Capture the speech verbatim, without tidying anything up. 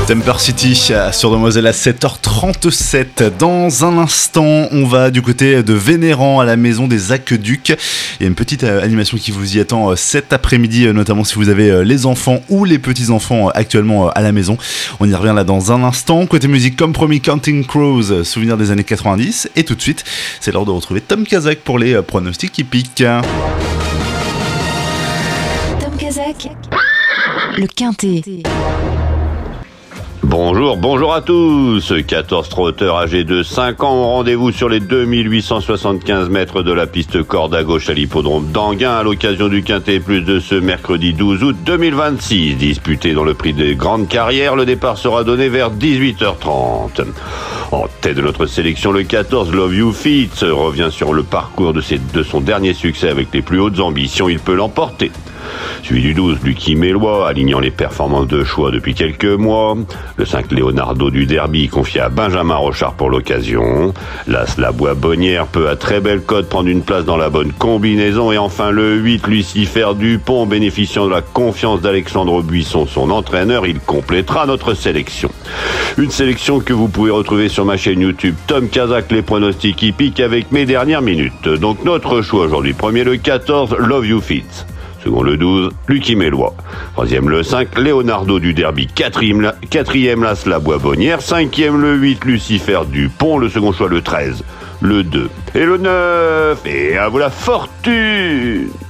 Temper City sur Demoiselle à sept heures trente-sept. Dans un instant, on va du côté de Vénérand à la maison des aqueducs. Il y a une petite animation qui vous y attend cet après-midi, notamment si vous avez les enfants ou les petits-enfants actuellement à la maison. On y revient là dans un instant. Côté musique, comme promis, Counting Crows, souvenir des années quatre-vingt-dix. Et tout de suite, c'est l'heure de retrouver Tom Kazak pour les pronostics hippiques. Tom Kazak, le Quintet. Bonjour, bonjour à tous. quatorze trotteurs âgés de cinq ans ont rendez-vous sur les deux mille huit cent soixante-quinze mètres de la piste corde à gauche à l'hippodrome d'Anguin à l'occasion du Quintet Plus de ce mercredi douze août deux mille vingt-six. Disputé dans le prix des grandes carrières, le départ sera donné vers dix-huit heures trente. En tête de notre sélection, le quatorze Love You Fit revient sur le parcours de, ses, de son dernier succès avec les plus hautes ambitions, il peut l'emporter. Suivi du douze, Lucky Mélois, alignant les performances de choix depuis quelques mois. Le cinq, Leonardo du Derby, confié à Benjamin Rochard pour l'occasion. L'As, La Bois-Bonnière, peut à très belle cote prendre une place dans la bonne combinaison. Et enfin le huit, Lucifer Dupont, bénéficiant de la confiance d'Alexandre Buisson, son entraîneur, il complétera notre sélection. Une sélection que vous pouvez retrouver sur ma chaîne YouTube Tom Kazak, les pronostics hippiques avec mes dernières minutes. Donc notre choix aujourd'hui, premier le quatorze, Love You Fit. Second le douze, Lucky Mélois. Troisième le cinq, Leonardo du Derby. Quatrième, quatrième l'As, La Bois-Bonnière. Cinquième le huit, Lucifer Dupont. Le second choix le treize, le deux et le neuf. Et à vous la fortune!